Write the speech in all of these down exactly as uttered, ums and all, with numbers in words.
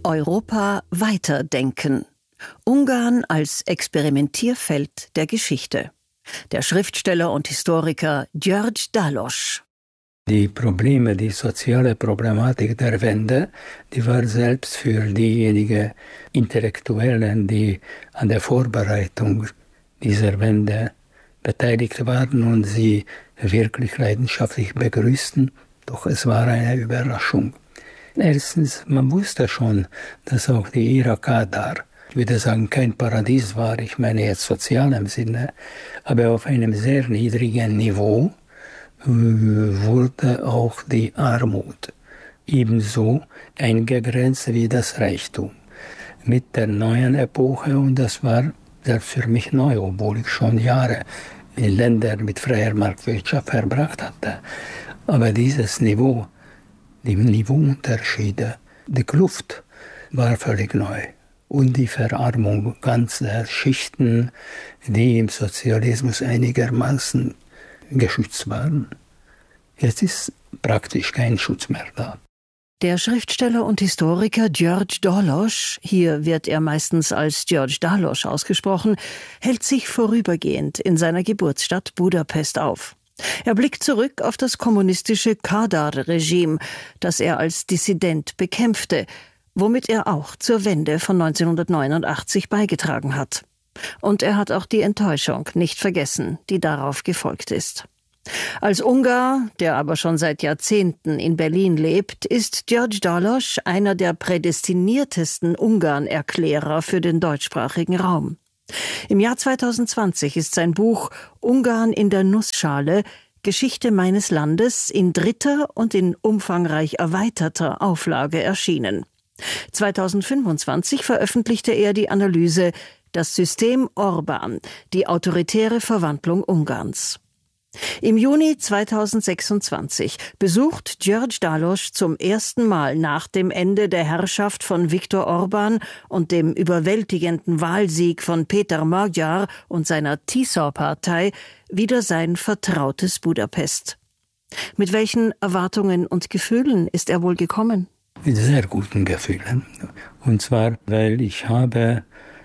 Europa weiterdenken. Ungarn als Experimentierfeld der Geschichte. Der Schriftsteller und Historiker György Dallos. Die Probleme, die soziale Problematik der Wende, die war selbst für diejenigen Intellektuellen, die an der Vorbereitung dieser Wende beteiligt waren und sie wirklich leidenschaftlich begrüßten, doch es war eine Überraschung. Erstens, man wusste schon, dass auch die Ära Kadar, ich würde sagen, kein Paradies war, ich meine jetzt sozial im Sinne, aber auf einem sehr niedrigen Niveau wurde auch die Armut ebenso eingegrenzt wie das Reichtum. Mit der neuen Epoche, und das war selbst für mich neu, obwohl ich schon Jahre in Ländern mit freier Marktwirtschaft verbracht hatte. Aber dieses Niveau, die Niveauunterschiede, die Kluft war völlig neu. Und die Verarmung ganzer Schichten, die im Sozialismus einigermaßen geschützt waren. Jetzt ist praktisch kein Schutz mehr da. Der Schriftsteller und Historiker György Dallos, hier wird er meistens als György Dallos ausgesprochen, hält sich vorübergehend in seiner Geburtsstadt Budapest auf. Er blickt zurück auf das kommunistische Kadar-Regime, das er als Dissident bekämpfte, womit er auch zur Wende von neunzehnhundertneunundachtzig beigetragen hat. Und er hat auch die Enttäuschung nicht vergessen, die darauf gefolgt ist. Als Ungar, der aber schon seit Jahrzehnten in Berlin lebt, ist György Dallos einer der prädestiniertesten Ungarn-Erklärer für den deutschsprachigen Raum. Im Jahr zweitausendzwanzig ist sein Buch Ungarn in der Nussschale – Geschichte meines Landes in dritter und in umfangreich erweiterter Auflage erschienen. zweitausendfünfundzwanzig veröffentlichte er die Analyse Das System Orbán, die autoritäre Verwandlung Ungarns. Im Juni zweitausendsechsundzwanzig besucht György Dallos zum ersten Mal nach dem Ende der Herrschaft von Viktor Orbán und dem überwältigenden Wahlsieg von Péter Magyar und seiner Tisza-Partei wieder sein vertrautes Budapest. Mit welchen Erwartungen und Gefühlen ist er wohl gekommen? Mit sehr guten Gefühlen. Und zwar, weil ich habe,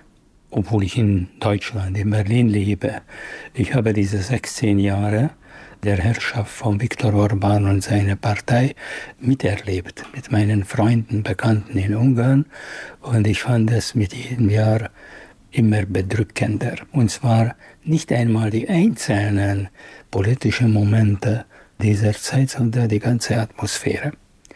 obwohl ich in Deutschland, in Berlin lebe, ich habe diese sechzehn Jahre der Herrschaft von Viktor Orbán und seiner Partei miterlebt, mit meinen Freunden, Bekannten in Ungarn. Und ich fand es mit jedem Jahr immer bedrückender. Und zwar nicht einmal die einzelnen politischen Momente dieser Zeit, sondern die ganze Atmosphäre,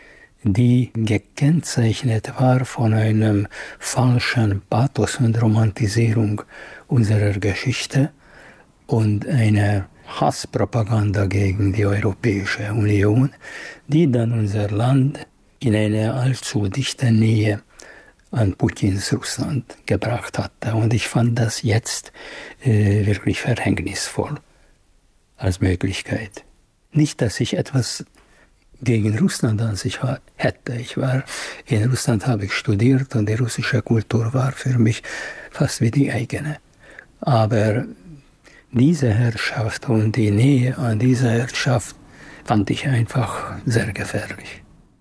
die gekennzeichnet war von einem falschen Pathos und Romantisierung unserer Geschichte und einer Hasspropaganda gegen die Europäische Union, die dann unser Land in eine allzu dichte Nähe an Putins Russland gebracht hatte. Und ich fand das jetzt äh, wirklich verhängnisvoll als Möglichkeit. Nicht, dass ich etwas gegen Russland an sich hätte. Ich war in Russland, habe ich studiert und die russische Kultur war für mich fast wie die eigene. Aber diese Herrschaft und die Nähe an dieser Herrschaft fand ich einfach sehr gefährlich.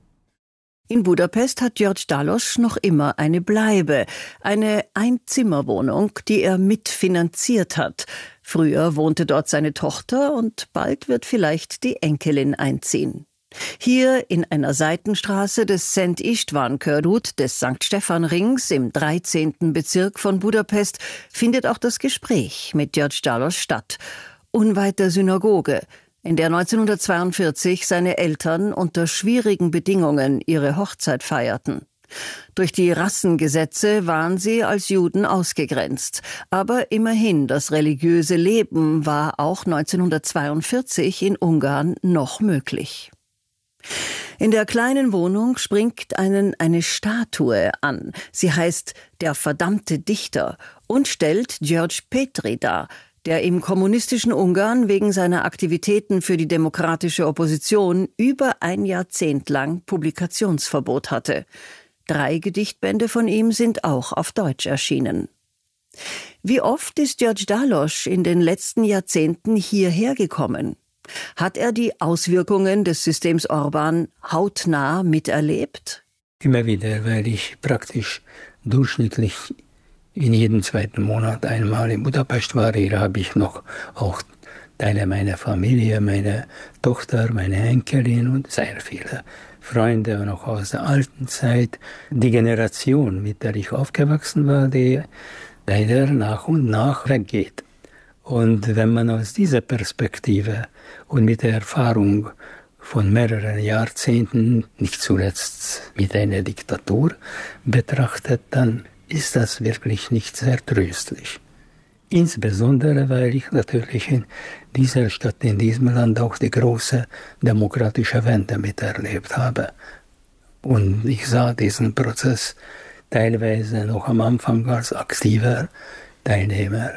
In Budapest hat György Dallos noch immer eine Bleibe, eine Einzimmerwohnung, die er mitfinanziert hat. Früher wohnte dort seine Tochter und bald wird vielleicht die Enkelin einziehen. Hier in einer Seitenstraße des Szent István körút des Sankt Stephan-Rings im dreizehnten Bezirk von Budapest findet auch das Gespräch mit György Dallos statt, unweit der Synagoge, in der neunzehnhundertzweiundvierzig seine Eltern unter schwierigen Bedingungen ihre Hochzeit feierten. Durch die Rassengesetze waren sie als Juden ausgegrenzt. Aber immerhin, das religiöse Leben war auch neunzehnhundertzweiundvierzig in Ungarn noch möglich. In der kleinen Wohnung springt einen eine Statue an. Sie heißt »Der verdammte Dichter« und stellt György Petry dar, der im kommunistischen Ungarn wegen seiner Aktivitäten für die demokratische Opposition über ein Jahrzehnt lang Publikationsverbot hatte. Drei Gedichtbände von ihm sind auch auf Deutsch erschienen. Wie oft ist György Dallos in den letzten Jahrzehnten hierher gekommen? Hat er die Auswirkungen des Systems Orbán hautnah miterlebt? immer wieder, weil ich praktisch durchschnittlich in jedem zweiten Monat einmal in Budapest war. Hier habe ich noch auch Teile meiner Familie, meine Tochter, meine Enkelin und sehr viele Freunde noch aus der alten Zeit. Die Generation, mit der ich aufgewachsen war, die leider nach und nach weggeht. Und wenn man aus dieser Perspektive und mit der Erfahrung von mehreren Jahrzehnten, nicht zuletzt mit einer Diktatur, betrachtet, dann ist das wirklich nicht sehr tröstlich. Insbesondere, weil ich natürlich in dieser Stadt, in diesem Land auch die große demokratische Wende miterlebt habe. Und ich sah diesen Prozess teilweise noch am Anfang als aktiver Teilnehmer.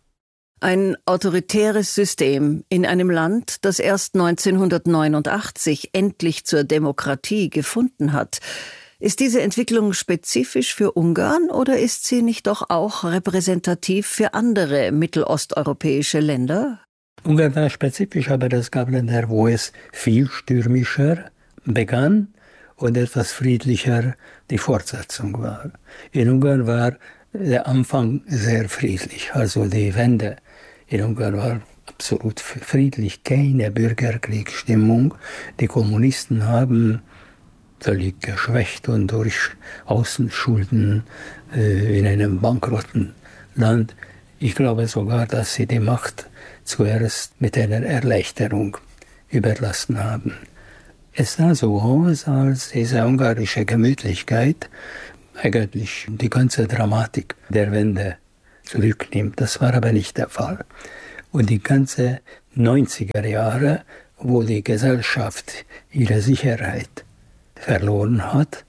Ein autoritäres System in einem Land, das erst neunzehnhundertneunundachtzig endlich zur Demokratie gefunden hat. Ist diese Entwicklung spezifisch für Ungarn oder ist sie nicht doch auch repräsentativ für andere mittelosteuropäische Länder? Ungarn war spezifisch, aber es gab Länder, wo es viel stürmischer begann und etwas friedlicher die Fortsetzung war. In Ungarn war der Anfang sehr friedlich, also die Wende in Ungarn war absolut friedlich, keine Bürgerkriegsstimmung. Die Kommunisten haben völlig geschwächt und durch Außenschulden äh, in einem bankrotten Land. Ich glaube sogar, dass sie die Macht zuerst mit einer Erleichterung überlassen haben. Es sah so aus, als diese ungarische Gemütlichkeit eigentlich die ganze Dramatik der Wende zurücknimmt. Das war aber nicht der Fall. Und die ganze neunziger Jahre, wo die Gesellschaft ihre Sicherheit verloren hat,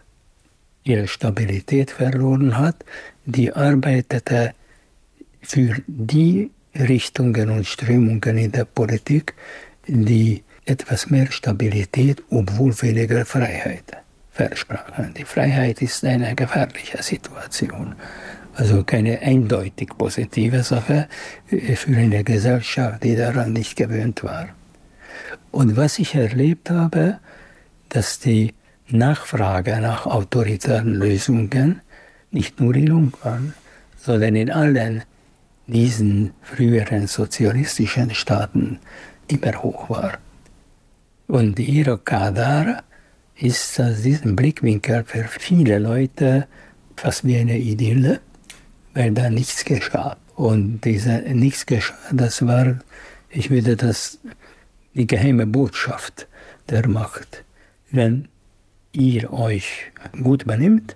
ihre Stabilität verloren hat, die arbeitete für die Richtungen und Strömungen in der Politik, die etwas mehr Stabilität, obwohl weniger Freiheit versprachen. Die Freiheit ist eine gefährliche Situation. Also keine eindeutig positive Sache für eine Gesellschaft, die daran nicht gewöhnt war. Und was ich erlebt habe, dass die Nachfrage nach autoritären Lösungen nicht nur in Ungarn, sondern in allen diesen früheren sozialistischen Staaten immer hoch war. Und ihre Kader ist aus diesem Blickwinkel für viele Leute fast wie eine Idylle, weil da nichts geschah. Und dieser nichts geschah, das war, ich würde das, die geheime Botschaft der Macht. Wenn ihr euch gut benimmt,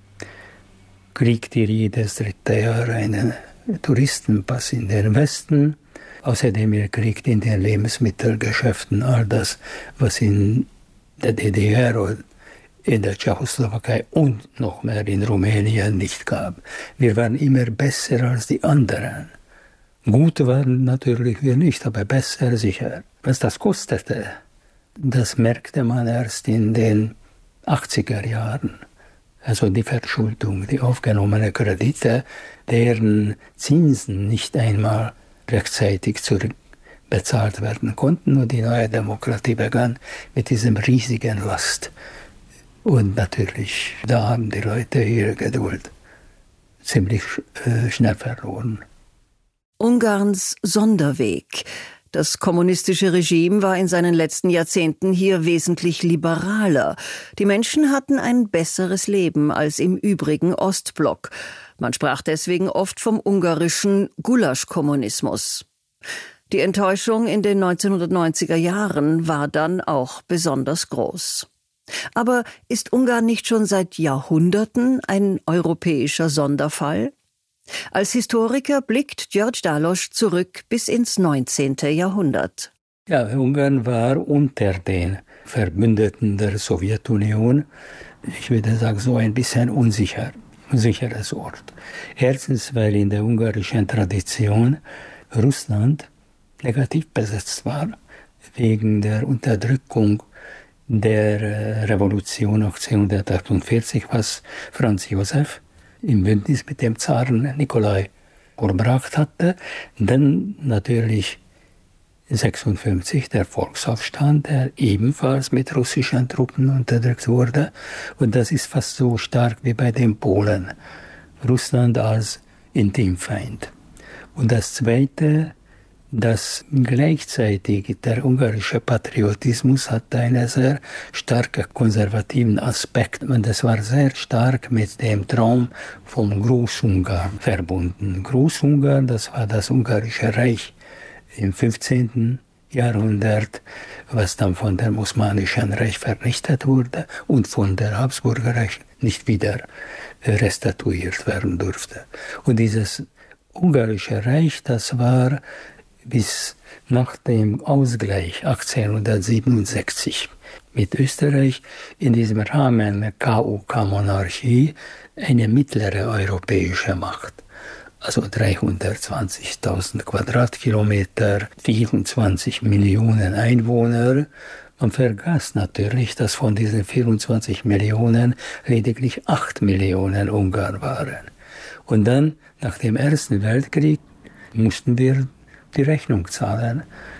kriegt ihr jedes dritte Jahr einen Touristenpass in den Westen. Außerdem ihr kriegt in den Lebensmittelgeschäften all das, was in der D D R oder in der Tschechoslowakei und noch mehr in Rumänien nicht gab. Wir waren immer besser als die anderen. Gut waren natürlich wir nicht, aber besser sicher. Was das kostete, das merkte man erst in den achtziger Jahren. Also die Verschuldung, die aufgenommenen Kredite, deren Zinsen nicht einmal rechtzeitig zurückbezahlt werden konnten. Und die neue Demokratie begann mit diesem riesigen Last. Und natürlich, da haben die Leute ihre Geduld ziemlich äh, schnell verloren. Ungarns Sonderweg. Das kommunistische Regime war in seinen letzten Jahrzehnten hier wesentlich liberaler. Die Menschen hatten ein besseres Leben als im übrigen Ostblock. Man sprach deswegen oft vom ungarischen Gulaschkommunismus. Die Enttäuschung in den neunzehnhundertneunziger Jahren war dann auch besonders groß. Aber ist Ungarn nicht schon seit Jahrhunderten ein europäischer Sonderfall? Als Historiker blickt György Dallos zurück bis ins neunzehnten Jahrhundert. Ja, Ungarn war unter den Verbündeten der Sowjetunion, ich würde sagen, so ein bisschen unsicher, unsicheres Ort. Erstens, weil in der ungarischen Tradition Russland negativ besetzt war, wegen der Unterdrückung der Revolution achtzehnhundertachtundvierzig, was Franz Josef im Bündnis mit dem Zaren Nikolai vollbracht hatte. Dann natürlich sechsundfünfzig der Volksaufstand, der ebenfalls mit russischen Truppen unterdrückt wurde. Und das ist fast so stark wie bei den Polen. Russland als Intimfeind. Und das Zweite, dass gleichzeitig der ungarische Patriotismus hat einen sehr starken konservativen Aspekt. Und das war sehr stark mit dem Traum von Großungarn verbunden. Großungarn, das war das Ungarische Reich im fünfzehnten Jahrhundert, was dann von dem Osmanischen Reich vernichtet wurde und von der Habsburgerreich nicht wieder restauiert werden durfte. Und dieses Ungarische Reich, das war bis nach dem Ausgleich achtzehnhundertsiebenundsechzig mit Österreich in diesem Rahmen der K U K-Monarchie eine mittlere europäische Macht. Also dreihundertzwanzigtausend Quadratkilometer, vierundzwanzig Millionen Einwohner. Man vergaß natürlich, dass von diesen vierundzwanzig Millionen lediglich acht Millionen Ungarn waren. Und dann, nach dem Ersten Weltkrieg, mussten wir die Rechnung zahlen.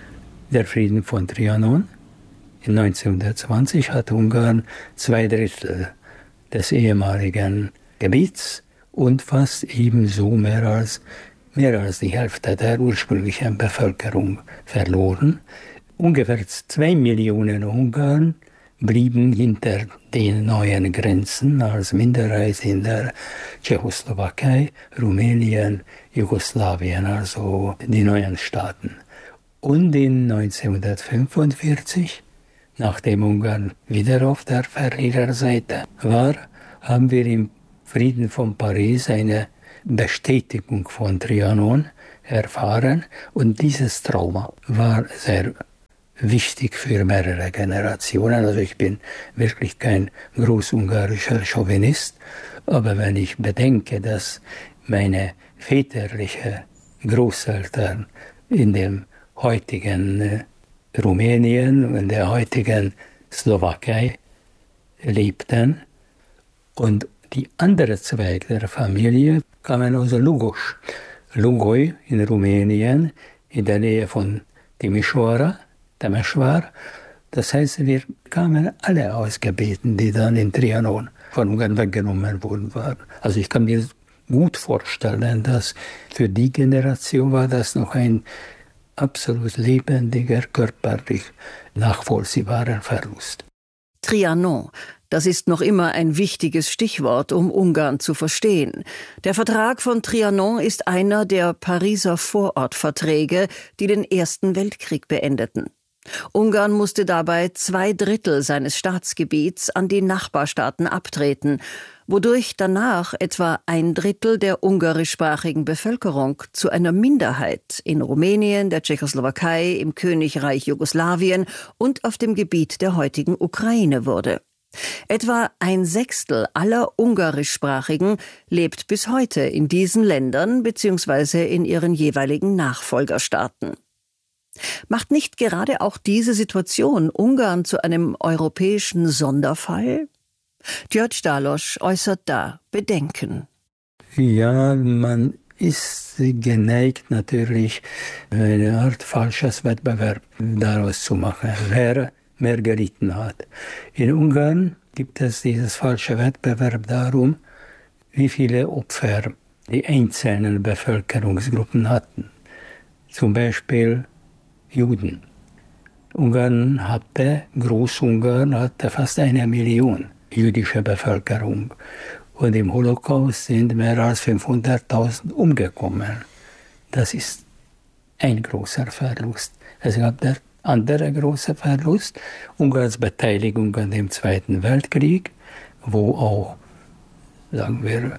Der Frieden von Trianon in neunzehnhundertzwanzig hat Ungarn zwei Drittel des ehemaligen Gebiets und fast ebenso mehr als, mehr als die Hälfte der ursprünglichen Bevölkerung verloren. Ungefähr zwei Millionen Ungarn blieben hinter den neuen Grenzen als Minderheit in der Tschechoslowakei, Rumänien, Jugoslawien, also die neuen Staaten. Und in neunzehnhundertfünfundvierzig, nachdem Ungarn wieder auf der Verliererseite war, haben wir im Frieden von Paris eine Bestätigung von Trianon erfahren. Und dieses Trauma war sehr wichtig für mehrere Generationen. Also ich bin wirklich kein großungarischer Chauvinist, aber wenn ich bedenke, dass meine väterliche Großeltern in dem heutigen äh, Rumänien und der heutigen Slowakei lebten und die andere Zweig der Familie kamen aus Lugoj. Lugoj in Rumänien, in der Nähe von Timișoara, Temeschwar. Das heißt, wir kamen alle aus Gebieten, die dann in Trianon von Ungarn weggenommen worden waren. Also ich kann mir gut vorstellen, dass für die Generation war das noch ein absolut lebendiger, körperlich nachvollziehbarer Verlust. Trianon. Das ist noch immer ein wichtiges Stichwort, um Ungarn zu verstehen. Der Vertrag von Trianon ist einer der Pariser Vorortverträge, die den Ersten Weltkrieg beendeten. Ungarn musste dabei zwei Drittel seines Staatsgebiets an die Nachbarstaaten abtreten, wodurch danach etwa ein Drittel der ungarischsprachigen Bevölkerung zu einer Minderheit in Rumänien, der Tschechoslowakei, im Königreich Jugoslawien und auf dem Gebiet der heutigen Ukraine wurde. Etwa ein Sechstel aller Ungarischsprachigen lebt bis heute in diesen Ländern bzw. in ihren jeweiligen Nachfolgerstaaten. Macht nicht gerade auch diese Situation Ungarn zu einem europäischen Sonderfall? György Dallos äußert da Bedenken. Ja, man ist geneigt natürlich, eine Art falsches Wettbewerb daraus zu machen, wer mehr gelitten hat. In Ungarn gibt es dieses falsche Wettbewerb darum, wie viele Opfer die einzelnen Bevölkerungsgruppen hatten. Zum Beispiel Juden. Ungarn hatte, Großungarn hatte fast eine Million jüdische Bevölkerung. Und im Holocaust sind mehr als fünfhunderttausend umgekommen. Das ist ein großer Verlust. Es gab der andere große Verlust, Ungarns Beteiligung an dem Zweiten Weltkrieg, wo auch, sagen wir,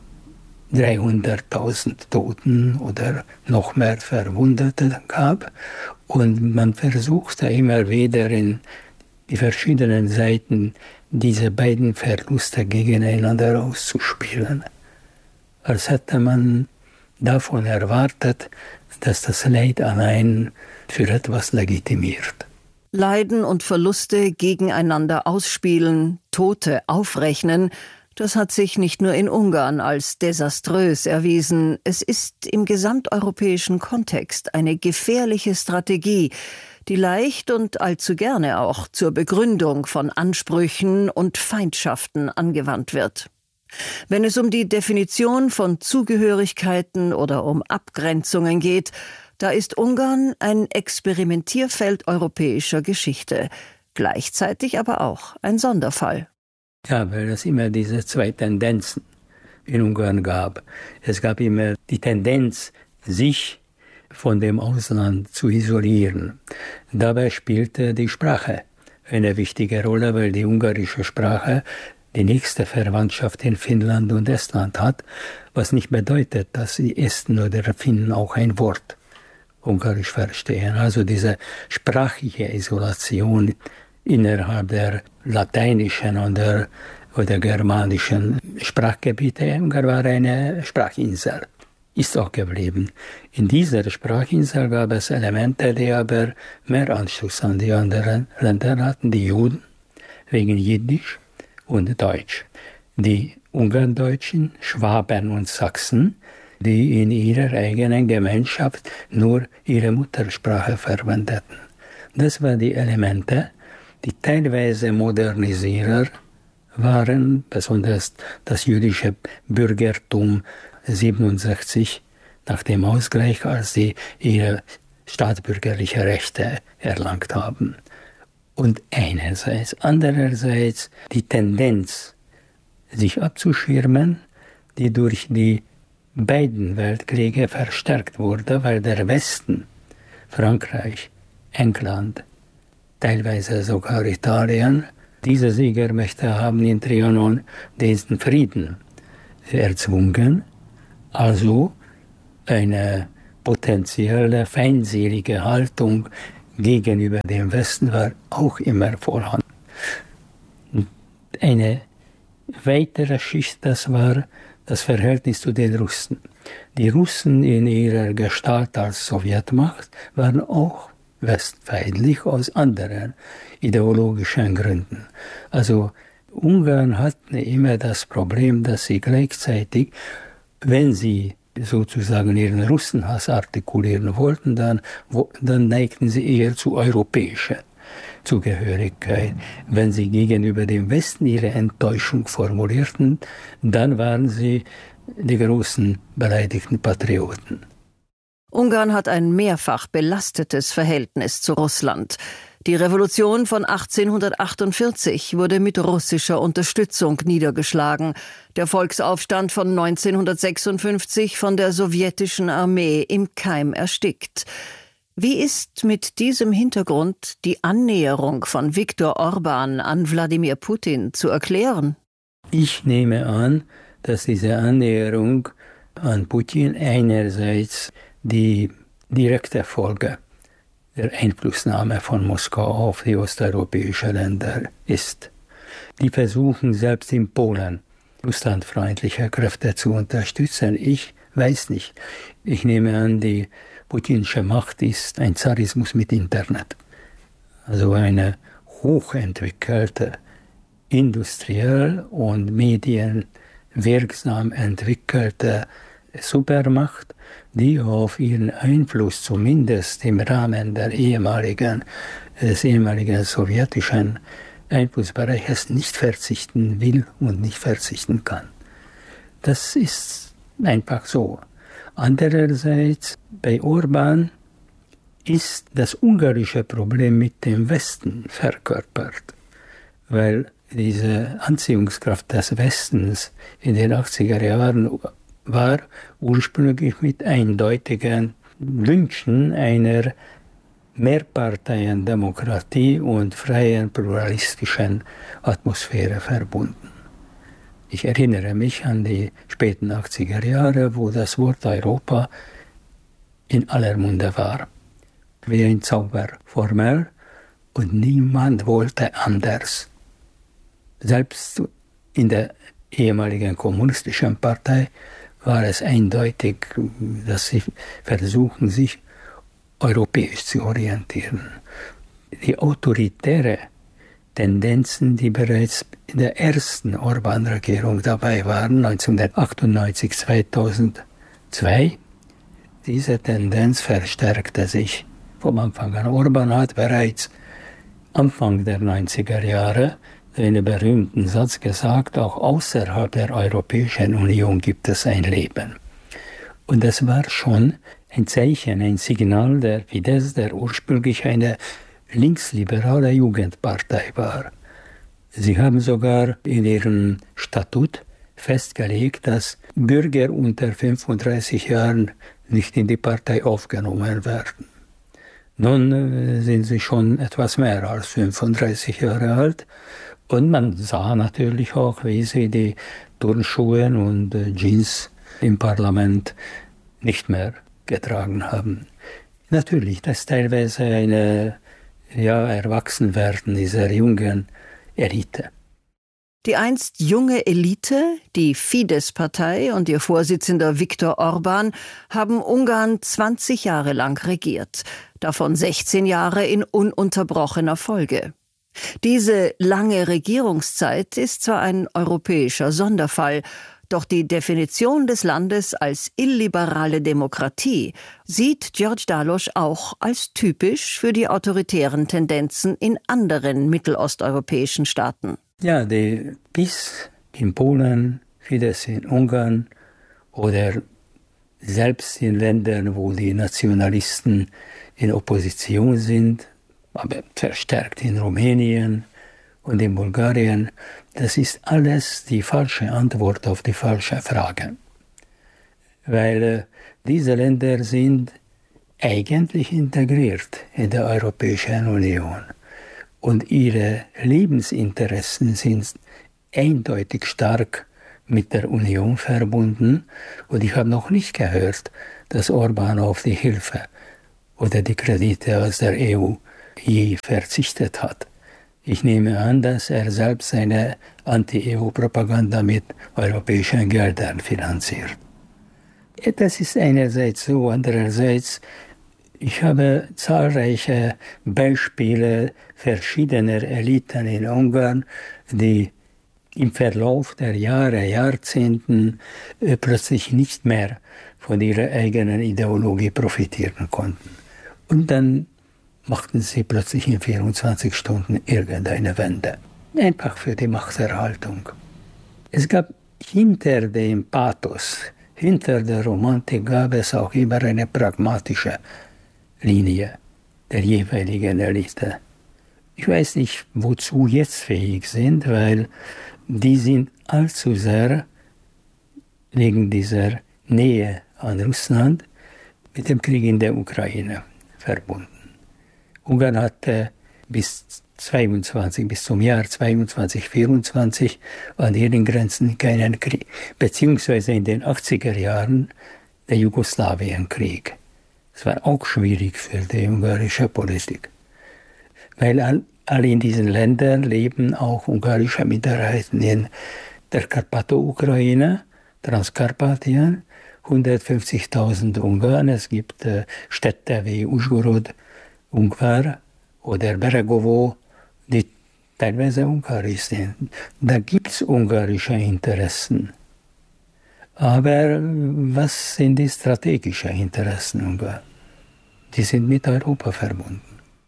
dreihunderttausend Toten oder noch mehr Verwundete gab. Und man versuchte immer wieder in die verschiedenen Seiten diese beiden Verluste gegeneinander auszuspielen. Als hätte man davon erwartet, dass das Leid allein für etwas legitimiert. Leiden und Verluste gegeneinander ausspielen, Tote aufrechnen, Das hat sich nicht nur in Ungarn als desaströs erwiesen, es ist im gesamteuropäischen Kontext eine gefährliche Strategie, die leicht und allzu gerne auch zur Begründung von Ansprüchen und Feindschaften angewandt wird. Wenn es um die Definition von Zugehörigkeiten oder um Abgrenzungen geht, da ist Ungarn ein Experimentierfeld europäischer Geschichte, gleichzeitig aber auch ein Sonderfall. Ja, weil es immer diese zwei Tendenzen in Ungarn gab. Es gab immer die Tendenz, sich von dem Ausland zu isolieren. Dabei spielte die Sprache eine wichtige Rolle, weil die ungarische Sprache die nächste Verwandtschaft in Finnland und Estland hat, was nicht bedeutet, dass die Esten oder Finnen auch ein Wort Ungarisch verstehen. Also diese sprachliche Isolation innerhalb der lateinischen oder, oder germanischen Sprachgebiete. Ungarn war eine Sprachinsel, ist auch geblieben. In dieser Sprachinsel gab es Elemente, die aber mehr Anschluss an die anderen Länder hatten, die Juden, wegen Jiddisch und Deutsch. Die Ungarndeutschen, Schwaben und Sachsen, die in ihrer eigenen Gemeinschaft nur ihre Muttersprache verwendeten. Das waren die Elemente, die teilweise Modernisierer waren, besonders das jüdische Bürgertum siebenundsechzig nach dem Ausgleich, als sie ihre staatsbürgerliche Rechte erlangt haben. Und einerseits, andererseits die Tendenz, sich abzuschirmen, die durch die beiden Weltkriege verstärkt wurde, weil der Westen, Frankreich, England, teilweise sogar Italien, diese Siegermächte haben in Trianon diesen Frieden erzwungen, also eine potenzielle feindselige Haltung gegenüber dem Westen war auch immer vorhanden. Eine weitere Schicht, das war das Verhältnis zu den Russen. Die Russen in ihrer Gestalt als Sowjetmacht waren auch westfeindlich aus anderen ideologischen Gründen. Also Ungarn hatte immer das Problem, dass sie gleichzeitig, wenn sie sozusagen ihren Russenhass artikulieren wollten, dann, wo, dann neigten sie eher zu europäischer Zugehörigkeit. Wenn sie gegenüber dem Westen ihre Enttäuschung formulierten, dann waren sie die großen beleidigten Patrioten. Ungarn hat ein mehrfach belastetes Verhältnis zu Russland. Die Revolution von achtzehnhundertachtundvierzig wurde mit russischer Unterstützung niedergeschlagen, der Volksaufstand von neunzehnhundertsechsundfünfzig von der sowjetischen Armee im Keim erstickt. Wie ist mit diesem Hintergrund die Annäherung von Viktor Orbán an Wladimir Putin zu erklären? Ich nehme an, dass diese Annäherung an Putin einerseits die direkte Folge der Einflussnahme von Moskau auf die osteuropäischen Länder ist. Die versuchen selbst in Polen russlandfreundliche Kräfte zu unterstützen. Ich weiß nicht. Ich nehme an, die putinsche Macht ist ein Zarismus mit Internet. Also eine hochentwickelte, industriell und medienwirksam entwickelte Supermacht, die auf ihren Einfluss zumindest im Rahmen der ehemaligen, des ehemaligen sowjetischen Einflussbereiches nicht verzichten will und nicht verzichten kann. Das ist einfach so. Andererseits, bei Orbán ist das ungarische Problem mit dem Westen verkörpert, weil diese Anziehungskraft des Westens in den achtziger Jahren war ursprünglich mit eindeutigen Wünschen einer Mehrparteiendemokratie und freien pluralistischen Atmosphäre verbunden. Ich erinnere mich an die späten achtziger Jahre, wo das Wort Europa in aller Munde war, wie ein Zauberformel, und niemand wollte anders. Selbst in der ehemaligen kommunistischen Partei war es eindeutig, dass sie versuchen, sich europäisch zu orientieren. Die autoritäre Tendenzen, die bereits in der ersten Orbán-Regierung dabei waren, neunzehnhundertachtundneunzig, zweitausendzwei. Diese Tendenz verstärkte sich vom Anfang an. Orbán hat bereits Anfang der neunziger Jahre einen berühmten Satz gesagt, auch außerhalb der Europäischen Union gibt es ein Leben. Und das war schon ein Zeichen, ein Signal der Fidesz, der ursprünglich eine linksliberale Jugendpartei war. Sie haben sogar in ihrem Statut festgelegt, dass Bürger unter fünfunddreißig Jahren nicht in die Partei aufgenommen werden. Nun sind sie schon etwas mehr als fünfunddreißig Jahre alt und man sah natürlich auch, wie sie die Turnschuhe und Jeans im Parlament nicht mehr getragen haben. Natürlich, das ist teilweise eine ja, Erwachsenwerden dieser jungen Elite. Die einst junge Elite, die Fidesz-Partei und ihr Vorsitzender Viktor Orbán, haben Ungarn zwanzig Jahre lang regiert, davon sechzehn Jahre in ununterbrochener Folge. Diese lange Regierungszeit ist zwar ein europäischer Sonderfall, doch die Definition des Landes als illiberale Demokratie sieht György Dallos auch als typisch für die autoritären Tendenzen in anderen mittelosteuropäischen Staaten. Ja, die PiS in Polen, Fidesz in Ungarn oder selbst in Ländern, wo die Nationalisten in Opposition sind, aber verstärkt in Rumänien und in Bulgarien, das ist alles die falsche Antwort auf die falsche Frage. Weil äh, diese Länder sind eigentlich integriert in der Europäischen Union. Und ihre Lebensinteressen sind eindeutig stark mit der Union verbunden. Und ich habe noch nicht gehört, dass Orbán auf die Hilfe oder die Kredite aus der E U je verzichtet hat. Ich nehme an, dass er selbst seine Anti-E U-Propaganda mit europäischen Geldern finanziert. Das ist einerseits so, andererseits, ich habe zahlreiche Beispiele verschiedener Eliten in Ungarn, die im Verlauf der Jahre, Jahrzehnten äh, plötzlich nicht mehr von ihrer eigenen Ideologie profitieren konnten. Und dann machten sie plötzlich in vierundzwanzig Stunden irgendeine Wende. Einfach für die Machterhaltung. Es gab hinter dem Pathos, hinter der Romantik gab es auch immer eine pragmatische Linie der jeweiligen Elite. Ich weiß nicht, wozu jetzt fähig sind, weil die sind allzu sehr wegen dieser Nähe an Russland mit dem Krieg in der Ukraine verbunden. Ungarn hatte bis zweiundzwanzig, bis zum Jahr zweiundzwanzig, vierundzwanzig an ihren Grenzen keinen Krieg, beziehungsweise in den achtziger Jahren der Jugoslawienkrieg. Es war auch schwierig für die ungarische Politik, weil all, all in diesen Ländern leben auch ungarische Minderheiten in der Karpato-Ukraine, Transkarpatien, hundertfünfzigtausend Ungarn. Es gibt äh, Städte wie Užhorod, Ungvar oder Beregovo, die teilweise ungarisch sind. Da gibt es ungarische Interessen. Aber was sind die strategischen Interessen Ungarn? Die sind mit Europa verbunden.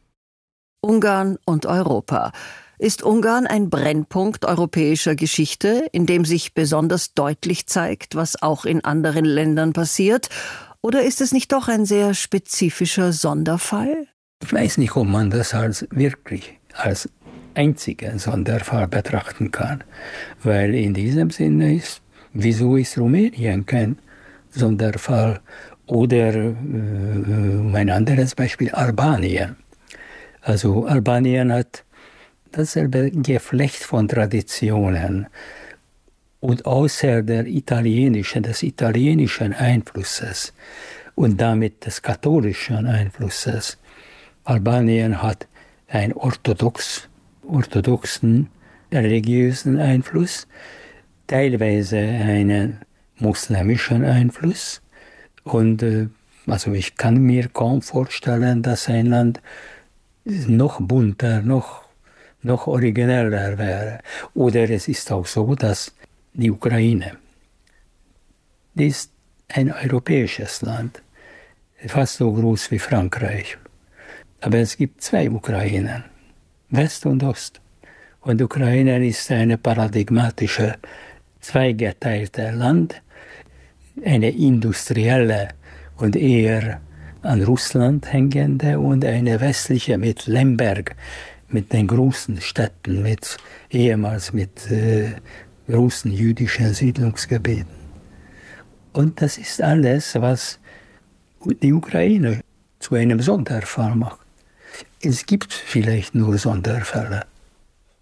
Ungarn und Europa. Ist Ungarn ein Brennpunkt europäischer Geschichte, in dem sich besonders deutlich zeigt, was auch in anderen Ländern passiert? Oder ist es nicht doch ein sehr spezifischer Sonderfall? Ich weiß nicht, ob man das als wirklich als einzigen Sonderfall betrachten kann. Weil in diesem Sinne ist, wieso ist Rumänien kein Sonderfall? Oder äh, ein anderes Beispiel, Albanien. Also Albanien hat dasselbe Geflecht von Traditionen. Und außer der italienischen, des italienischen Einflusses und damit des katholischen Einflusses, Albanien hat einen orthodox, orthodoxen religiösen Einfluss, teilweise einen muslimischen Einfluss. Und äh, also ich kann mir kaum vorstellen, dass ein Land noch bunter, noch, noch origineller wäre. Oder es ist auch so, dass die Ukraine, die ist ein europäisches Land, fast so groß wie Frankreich. Aber es gibt zwei Ukrainen, West und Ost. Und Ukraine ist eine paradigmatische, zweigeteilte Land, eine industrielle und eher an Russland hängende und eine westliche mit Lemberg, mit den großen Städten, mit, ehemals mit äh, großen jüdischen Siedlungsgebieten. Und das ist alles, was die Ukraine zu einem Sonderfall macht. Es gibt vielleicht nur Sonderfälle.